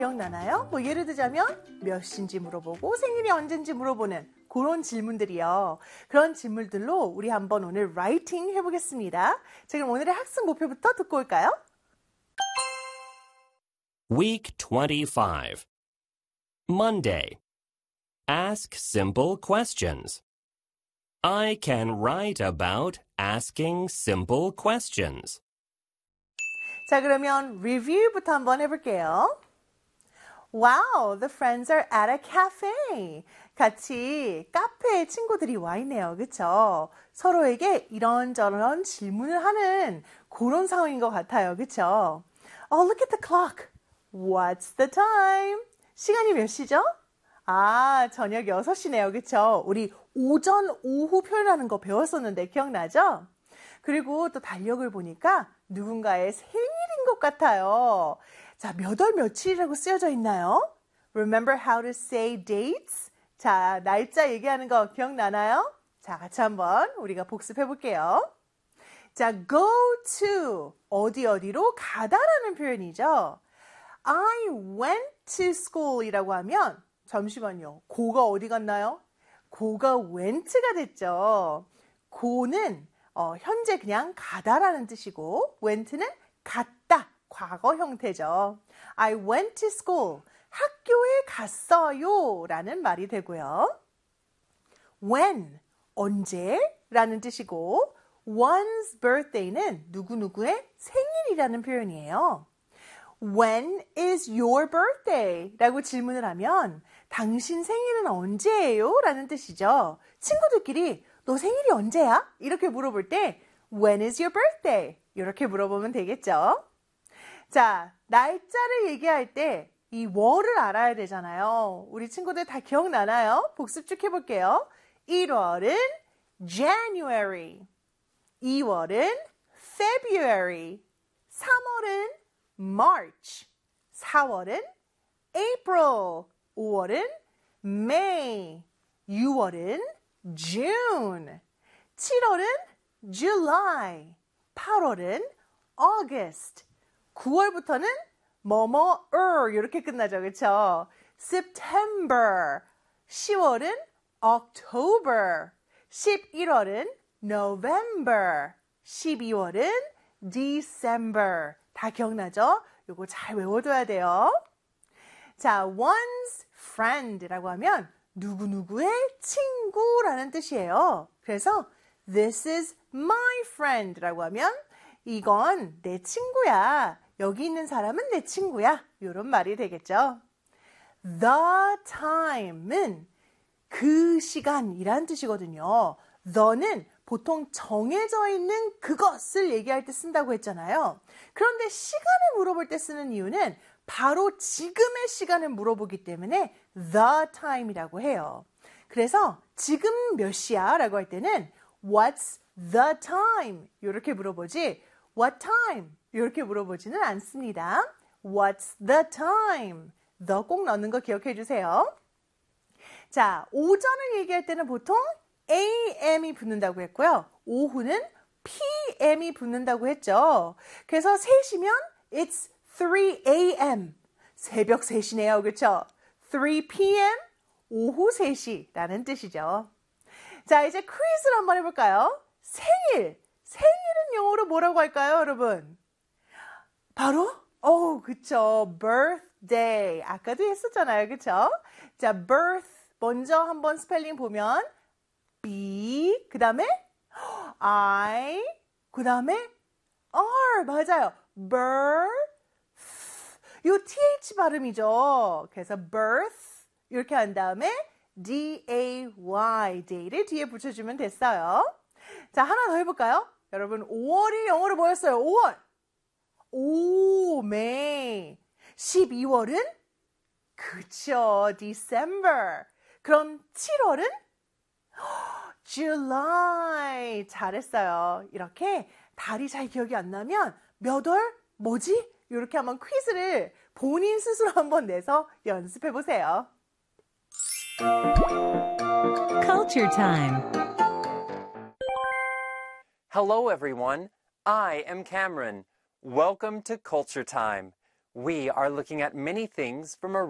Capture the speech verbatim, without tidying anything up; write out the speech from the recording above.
기억나나요? 뭐 예를 들자면 몇 시인지 물어보고 생일이 언젠지 물어보는 그런 질문들이요. 그런 질문들로 우리 한번 오늘 라이팅 해보겠습니다. 자, 그럼 오늘의 학습 목표부터 듣고 올까요? Week twenty-five. Monday. Ask simple questions. I can write about asking simple questions. 자, 그러면 리뷰부터 한번 해볼게요. Wow, the friends are at a cafe. 같이 카페에 친구들이 와 있네요. 그쵸? 서로에게 이런저런 질문을 하는 그런 상황인 것 같아요. 그쵸? Oh, look at the clock. What's the time? 시간이 몇 시죠? 아, 저녁 여섯 시네요. 그쵸? 우리 오전, 오후 표현하는 거 배웠었는데 기억나죠? 그리고 또 달력을 보니까 누군가의 생일인 것 같아요. 자, 몇 월 며칠이라고 쓰여져 있나요? Remember how to say dates? 자, 날짜 얘기하는 거 기억나나요? 자, 같이 한번 우리가 복습해 볼게요. 자, go to 어디 어디로 가다라는 표현이죠. I went to school 이라고 하면 잠시만요. 고가 어디 갔나요? 고가 went가 됐죠. 고는 어, 현재 그냥 가다라는 뜻이고 went는 갔다, 과거 형태죠. I went to school. 학교에 갔어요 라는 말이 되고요. When, 언제 라는 뜻이고 one's birthday는 누구누구의 생일이라는 표현이에요. When is your birthday? 라고 질문을 하면 당신 생일은 언제예요? 라는 뜻이죠. 친구들끼리 너 생일이 언제야? 이렇게 물어볼 때 When is your birthday? 이렇게 물어보면 되겠죠. 자, 날짜를 얘기할 때 이 월을 알아야 되잖아요. 우리 친구들 다 기억나나요? 복습 쭉 해볼게요. 일월은 January, 이월은 February, 삼월은 March, 사월은 April, 오월은 May, 유월은 June, 칠월은 July, 팔월은 August, 구월부터는 뭐뭐 er 이렇게 끝나죠. 그렇죠? September, 시월은 October, 십일월은 November, 십이월은 December. 다 기억나죠? 이거 잘 외워둬야 돼요. 자, one's friend라고 하면 누구누구의 친구라는 뜻이에요. 그래서 this is my friend라고 하면 이건 내 친구야. 여기 있는 사람은 내 친구야. 이런 말이 되겠죠. The time은 그 시간이란 뜻이거든요. the는 보통 정해져 있는 그것을 얘기할 때 쓴다고 했잖아요. 그런데 시간을 물어볼 때 쓰는 이유는 바로 지금의 시간을 물어보기 때문에 the time이라고 해요. 그래서 지금 몇 시야? 라고 할 때는 what's the time? 이렇게 물어보지 what time? 이렇게 물어보지는 않습니다. What's the time? the 꼭 넣는 거 기억해 주세요. 자, 오전을 얘기할 때는 보통 에이엠이 붙는다고 했고요. 오후는 피엠이 붙는다고 했죠. 그래서 세 시면 it's three a.m. 새벽 세 시네요. 그렇죠? three p.m. 오후 세 시라는 뜻이죠. 자, 이제 퀴즈를 한번 해볼까요? 생일. 생일은 영어로 뭐라고 할까요, 여러분? 바로? 어, 그쵸. birthday. 아까도 했었잖아요. 그쵸? 자, birth. 먼저 한번 스펠링 보면 B, 그 다음에 I, 그 다음에 R. 맞아요. birth. 요 th 발음이죠. 그래서 birth. 이렇게 한 다음에 D-A-Y. day를 뒤에 붙여주면 됐어요. 자, 하나 더 해볼까요? 여러분, 오월이 영어로 뭐였어요? 오월. 오, May. 십이월은? 그쵸, December. 그럼 칠월은? July. 잘했어요. 이렇게 달이 잘 기억이 안 나면 몇 월? 뭐지? 이렇게 한번 퀴즈를 본인 스스로 한번 내서 연습해 보세요. Culture Time. Hello, everyone. I am Cameron. Welcome to Culture Time. We are looking at many things from a